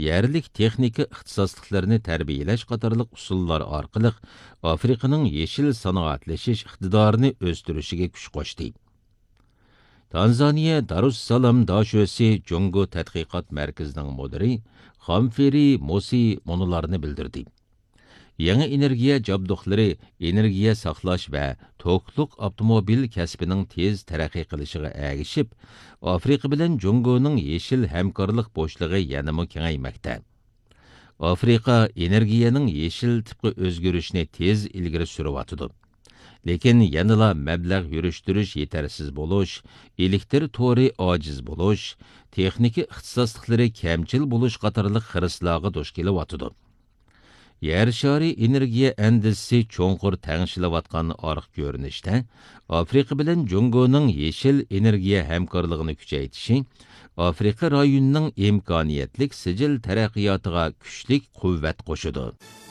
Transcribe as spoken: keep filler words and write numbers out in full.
yerlik texnika ixtisosliklarini tarbiyalash qatorliq usullar orqali Afrikaning yeshil sanoatlashish iqtidorini o'stirishiga kuch qo'shdi. Tanzaniya Darussalam Dashosi Jungo tadqiqot markazining mudiri Xamferi Mosi monularni bildirdi. Yangi energiya jabduqlari energiya saqlash va to'qliq avtomobil kasbining tez taraqqiy qilishiga ergishib, Afrika bilan Jungoning yeshil hamkorlik bo'shlig'i yanada kengaymoqda. Afrika energiyaning yeshil tipga o'zgarishini tez ilgari suryotidi. Lekin yanada mablag' yurishtirish yetarsiz bo'lish, elektr to'ri ojiz bo'lish, texnika ixtisosliklari kamchil bo'lish qatorliq xiroslarga duch kelyotidi. Yer shari energiya endisi cho'nqur tangshilayotgan orq ko'rinishda Afrika bilan Jungoning yeshil energiya hamkorligini kuchaytirishi Afrika rayonining imkoniyatlik sijil taraqqiyotiga kuchlik quvvat qo'shadi.